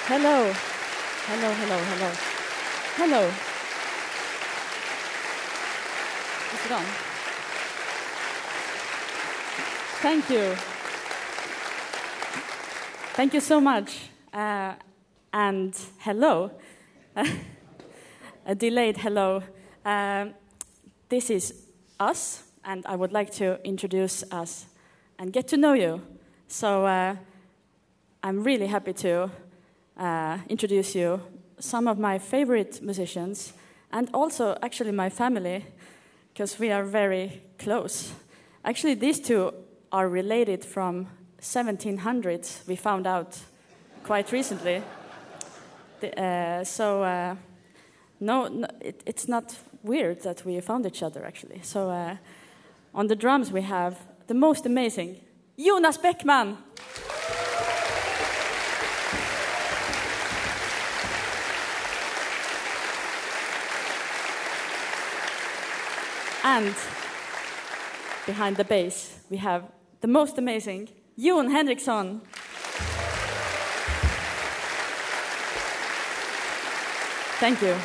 Hello. Hello, hello, hello. Hello. Is it on? Thank you. Thank you so much. And hello. A delayed hello. This is us, and I would like to introduce us and get to know you. So I'm really happy to introduce you some of my favorite musicians, and also actually my family, because we are very close. Actually, these two are related from 1700s, we found out quite recently. No, it's not weird that we found each other, actually. So on the drums we have the most amazing Jonas Bäckman. And behind the bass, we have the most amazing Jon Henriksson. Thank you.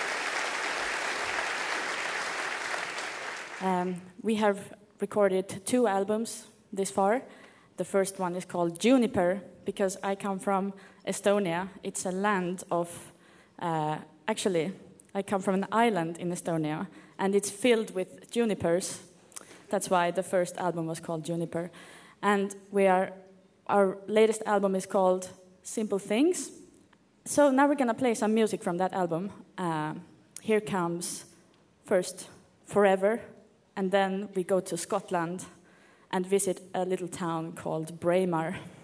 We have recorded 2 albums this far. The first one is called Juniper, because I come from Estonia. It's a land of... actually, I come from an island in Estonia, and it's filled with junipers. That's why the first album was called Juniper. And our latest album is called Simple Things. So now we're going to play some music from that album. Here comes first Forever, and then we go to Scotland and visit a little town called Braemar.